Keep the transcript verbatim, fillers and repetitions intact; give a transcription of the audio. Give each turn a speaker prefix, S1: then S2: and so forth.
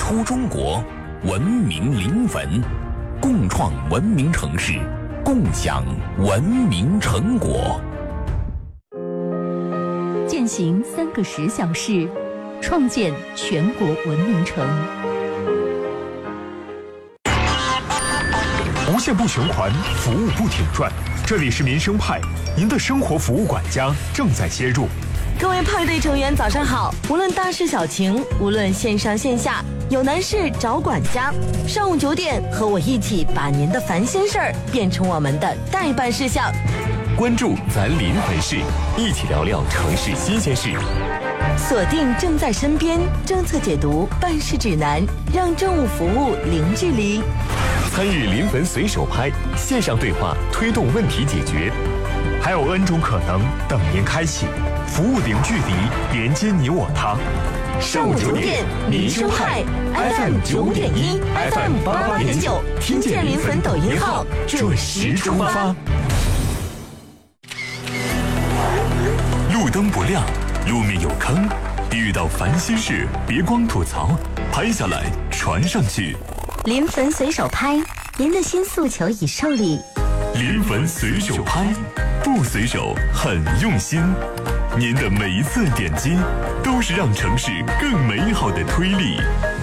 S1: 出中国，文明临汾，共创文明城市，共享文明成果。
S2: 践行三个十小时，创建全国文明城。
S3: 无限不循环，服务不停转。这里是民生派，您的生活服务管家正在接入。
S4: 各位派对成员早上好，无论大事小情，无论线上线下，有难事找管家。上午九点，和我一起把您的烦心事儿变成我们的待办事项。
S5: 关注咱临汾市，一起聊聊城市新鲜事。
S4: 锁定正在身边政策解读办事指南，让政务服务零距离。
S5: 参与临汾随手拍，线上对话推动问题解决。
S3: 还有 N 种可能等您开启，服务零距离，连接你我他。
S4: 上午九点，民生派 F M 九点一 ，F M 八八点九，听见临汾抖音号，准时出发。
S5: 路灯不亮，路面有坑，遇到烦心事别光吐槽，拍下来传上去。
S2: 临汾随手拍，您的新诉求已受理。
S5: 临汾随手拍，不随手很用心。您的每一次点击，都是让城市更美好的推力。